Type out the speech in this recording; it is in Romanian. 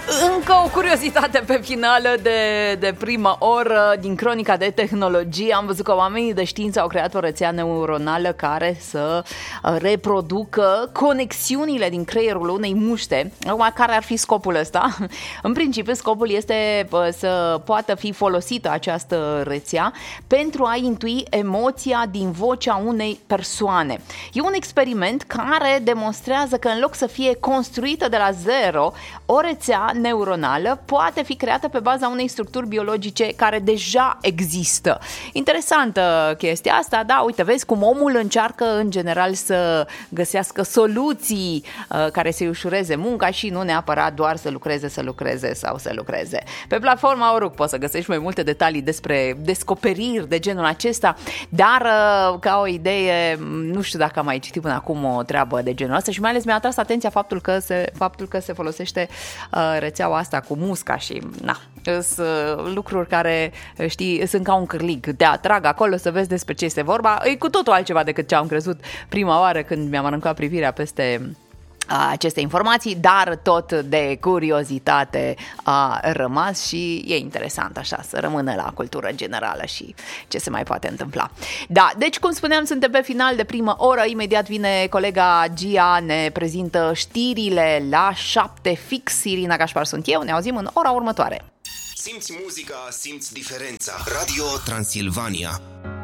Încă o curiozitate pe finală de prima oră din Cronica de Tehnologie. Am văzut că oamenii de știință au creat o rețea neuronală care să reproducă conexiunile din creierul unei muște. Acum, care ar fi scopul ăsta? În principiu, scopul este să poată fi folosită această rețea pentru a intui emoția din vocea unei persoane. E un experiment care demonstrează că în loc să fie construită de la zero, o rețea neuronală poate fi creată pe baza unei structuri biologice care deja există. Interesantă chestia asta, da, uite, vezi cum omul încearcă în general să găsească soluții care să-i ușureze munca și nu neapărat doar să lucreze. Pe platforma Auruc poți să găsești mai multe detalii despre descoperiri de genul acesta, dar ca o idee, nu știu dacă am mai citit până acum o treabă de genul ăsta și mai ales mi-a atras atenția faptul că se folosește rețeaua asta cu musca și sunt lucruri care, știi, sunt ca un cârlig, te atrag acolo să vezi despre ce este vorba. E cu totul altceva decât ce am crezut prima oară când mi-am aruncat privirea peste aceste informații, dar tot de curiozitate a rămas și e interesant așa să rămână la cultură generală și ce se mai poate întâmpla. Da, deci cum spuneam, suntem pe final de primă oră, imediat vine colega Gia, ne prezintă știrile la 7 fix. Irina Gașpar sunt eu, ne auzim în ora următoare. Simți muzica, simți diferența. Radio Transilvania.